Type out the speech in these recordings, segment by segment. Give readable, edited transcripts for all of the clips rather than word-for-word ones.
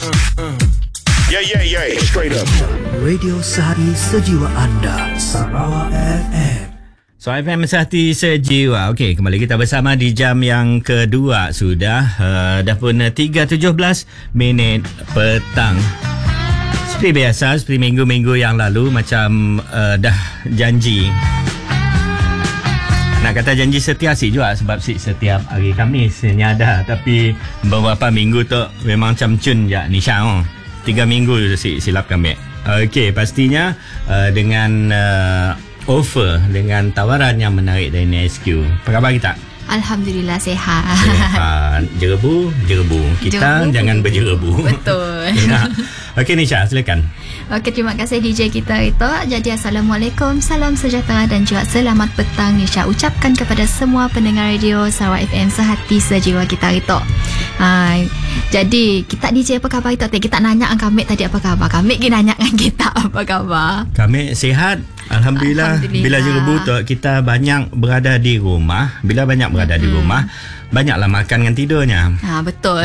Yeah, straight up. Radio Sehati Sejiwa Anda, Sarawak FM. So FM Sehati Sejiwa. Okey, kembali kita bersama di jam yang kedua sudah. Dah pun 3.17 minit petang. Seperti biasa, seperti minggu-minggu yang lalu, macam dah janji. Nak kata janji setia sih juga, sebab setiap hari Khamis ni ada. Tapi beberapa minggu tu memang macam cun je Nisha. 3 minggu silap kami. Okey, pastinya dengan offer, dengan tawaran yang menarik dari NSQ. Apa khabar kita? Alhamdulillah sihat. Jerebu. Kita jangan berjerebu. Betul. Okey Nisha, silakan. Okey, terima kasih DJ kita itu. Jadi Assalamualaikum, salam sejahtera dan juga selamat petang Nisha ucapkan kepada semua pendengar radio Sarawak FM Sehati Sejiwa kita itu. Jadi kita DJ apa khabar itu? Kita nanya kami tadi apa khabar. Kami pergi nanya dengan kita apa khabar. Kami sihat. Alhamdulillah. Bila jerebu tu kita banyak berada di rumah. Bila banyak berada di rumah, banyaklah makan dengan tidurnya. Betul.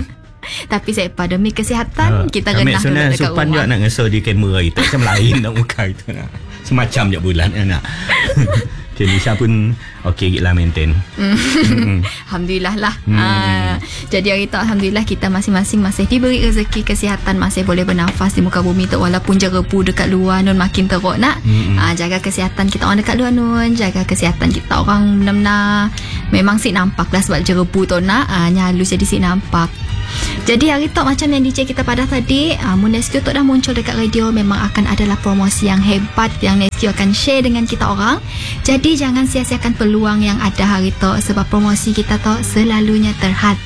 Tapi saya demi kesihatan kita rendah dulu dekat rumah. Kami supan juga nak ngesau di kamera itu. Macam lain nak muka itu. Semacam je bulan nak. Okay, Nisha pun okey lah maintain. Alhamdulillah lah. Jadi hari tu Alhamdulillah kita masing-masing masih diberi rezeki kesihatan, masih boleh bernafas di muka bumi tu, walaupun jerebu dekat luar nun makin teruk nak. Jaga kesihatan kita orang dekat luar nun, jaga kesihatan kita orang benar-benar memang si nampak lah sebab jerebu tu nak halus jadi si nampak. Jadi hari tu macam yang DJ kita pada tadi, NSQ tu dah muncul dekat radio, memang akan adalah promosi yang hebat yang NSQ akan share dengan kita orang. Jadi jangan sia-siakan peluang yang ada hari tu, sebab promosi kita tu selalunya terhad.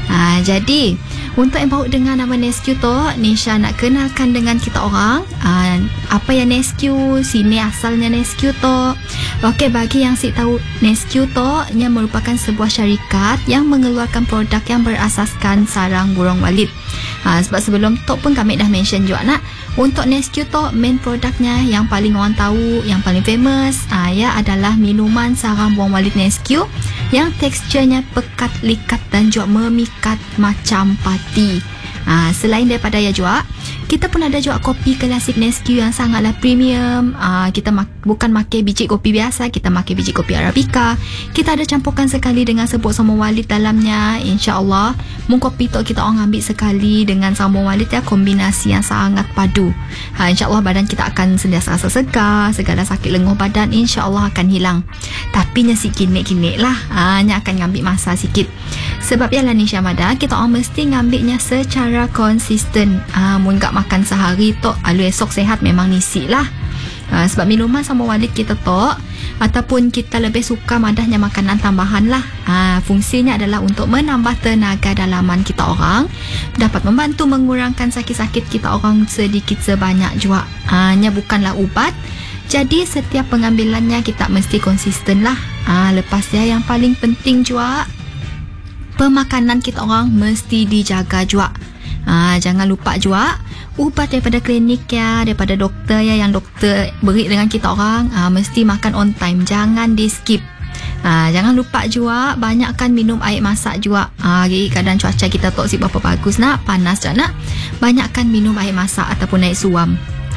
Jadi untuk yang baru dengar nama NSQ tu, Nisha nak kenalkan dengan kita orang apa yang NSQ, sini asalnya NSQ tu. Okey, bagi yang si tahu, NSQ tu yang merupakan sebuah syarikat yang mengeluarkan produk yang berasaskan sarang burung walit. Sebab sebelum tu pun kami dah mention juga nak, untuk NSQ tu main produknya yang paling orang tahu, yang paling famous ya adalah minuman sarang burung walit NSQ yang teksturnya pekat, likat dan juga memikat macam pati. Selain daripada ya juga, kita pun ada juga kopi klasik NSQ yang sangatlah premium. Kita bukan makai biji kopi biasa, kita makai biji kopi Arabica. Kita ada campurkan sekali dengan serbuk sambung walit dalamnya. InsyaAllah kopi tu kita orang ambil sekali dengan sambung walit ya, kombinasi yang sangat padu. InsyaAllah badan kita akan sentiasa rasa segar, segala sakit lenguh badan InsyaAllah akan hilang. Tapi nyasi kinik-kinik lah, nya akan ngambil masa sikit. Sebab yalah Nisha Mada, kita orang mesti ngambilnya secara konsisten. Mun gak makan sehari tu, alu esok sehat memang nisi lah. Sebab minuman sama walit kita tu, ataupun kita lebih suka madahnya makanan tambahan lah. Fungsinya adalah untuk menambah tenaga dalaman kita orang, dapat membantu mengurangkan sakit-sakit kita orang sedikit sebanyak juga. Nya bukanlah ubat. Jadi setiap pengambilannya kita mesti konsisten lah. Lepas dia yang paling penting juga, pemakanan kita orang mesti dijaga juga. Jangan lupa juga ubat daripada klinik ya, daripada doktor ya, yang doktor beri dengan kita orang, mesti makan on time, jangan di skip. Jangan lupa juga banyakkan minum air masak juga. Kadang cuaca kita tak berapa bagus nak, panas je nak, banyakkan minum air masak ataupun air suam.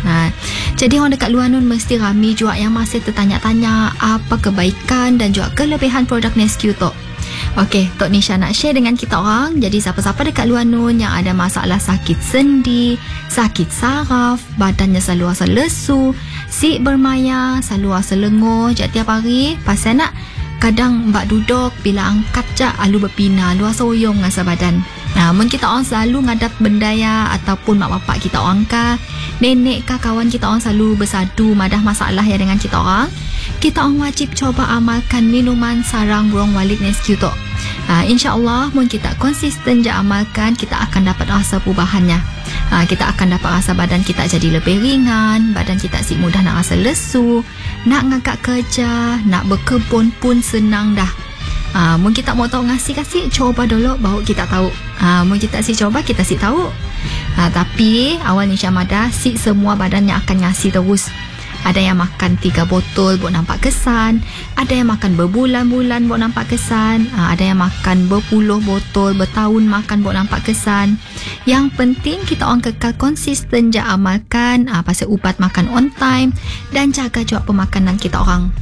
Jadi orang dekat luar nun mesti ramai juga yang masih tertanya-tanya apa kebaikan dan juga kelebihan produk NSQ tu. Okey, Tok Nisha nak share dengan kita orang. Jadi siapa-siapa dekat luar nun yang ada masalah sakit sendi, sakit saraf, badannya selalu rasa lesu, sik bermaya, selalu rasa lenguh je tiap hari, pasal nak kadang mbak duduk, bila angkat je alu berpina, lu rasa uyung rasa badan. Namun kita orang selalu ngadap benda ya, ataupun mak bapak kita orang kah, nenek kah, kawan kita orang selalu bersadu madah masalah ya dengan kita orang. Kita orang wajib coba amalkan minuman sarang burung walit NSQ tu. InsyaAllah mun kita konsisten je amalkan, kita akan dapat rasa perubahannya. Kita akan dapat rasa badan kita jadi lebih ringan, badan kita si mudah nak rasa lesu, nak ngagak kerja, nak berkebun pun senang dah. Mun kita mau tahu ngasih-kasih, coba dulu baru kita tahu. Mun kita si coba, kita si tahu. Tapi awal Nisha Mada, si semua badannya akan ngasih terus. Ada yang makan 3 botol buat nampak kesan. Ada yang makan berbulan-bulan buat nampak kesan. Ada yang makan berpuluh botol, bertahun makan buat nampak kesan. Yang penting kita orang kekal konsisten je amalkan, pasal ubat makan on time dan jaga juga pemakanan kita orang.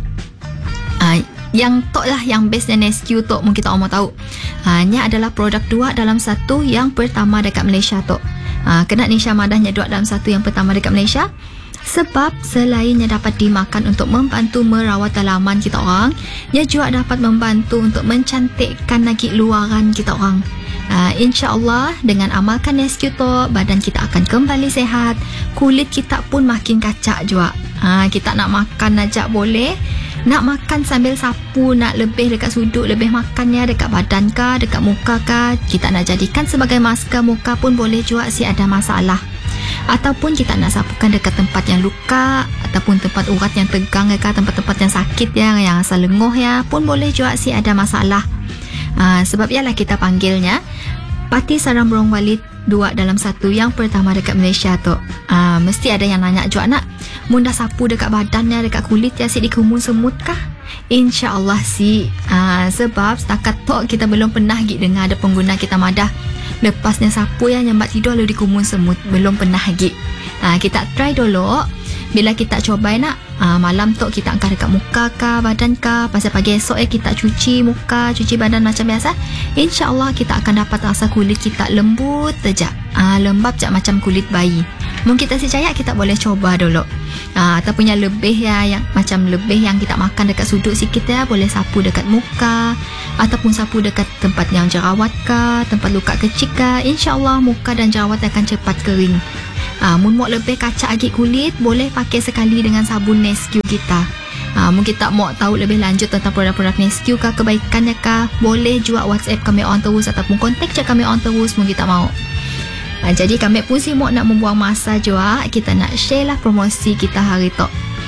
Yang tok lah yang best dan SQ tok mungkin kita orang mau tahu. Ni adalah produk 2 dalam 1 yang pertama dekat Malaysia tok. Kena Nisha Madahnya 2 dalam 1 yang pertama dekat Malaysia. Sebab selainnya dapat dimakan untuk membantu merawat dalaman kita orang, ia juga dapat membantu untuk mencantikkan lagi luaran kita orang. InsyaAllah dengan amalkan SQ tok, badan kita akan kembali sehat, kulit kita pun makin kacak juga. Kita nak makan ajak boleh, nak makan sambil sapu, nak lebih dekat sudut, lebih makannya dekat badan kah, dekat muka kah, kita nak jadikan sebagai masker muka pun boleh juga si ada masalah. Ataupun kita nak sapukan dekat tempat yang luka, ataupun tempat urat yang tegang kah, tempat-tempat yang sakit yang asal lenguh pun boleh juga si ada masalah. Sebab ialah kita panggilnya Pati Sarang Burung Walit 2 dalam 1 yang pertama dekat Malaysia tu. Mesti ada yang nanya juga nak, munda sapu dekat badannya, dekat kulit si dikumun semut kah? InsyaAllah si sebab setakat tu kita belum pernah dengar ada pengguna kita madah lepasnya sapu yang nyambat tidur lalu dikumun semut, belum pernah lagi. Kita try dulu. Bila kita coba nak, malam tu kita angkat dekat muka kah, badan kah, pasal pagi esok kita cuci muka, cuci badan macam biasa. InsyaAllah kita akan dapat rasa kulit kita lembut saja, lembab je macam kulit bayi. Mungkin kita secaya kita boleh coba dulu. Ataupun yang lebih yang macam lebih yang kita makan dekat sudut sikit boleh sapu dekat muka, ataupun sapu dekat tempat yang jerawat kah, tempat luka kecil kah. InsyaAllah muka dan jerawat akan cepat kering. Mun mau lebih kacak lagi kulit, boleh pakai sekali dengan sabun Nesque kita. Mungkin tak mau tahu lebih lanjut tentang produk-produk Nesque kah, kebaikannya kah, boleh juga WhatsApp kami on terus ataupun kontak je kami on terus mungkin tak mau. Jadi kami pun si mau nak membuang masa juga, kita nak share lah promosi kita hari tu.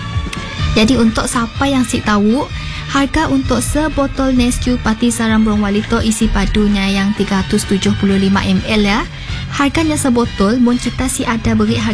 Jadi untuk siapa yang si tahu, harga untuk sebotol Nesque Pati Sarang Burung Walit tu isi padunya yang 375 ml harganya sebotol, mun kita si ada beri harga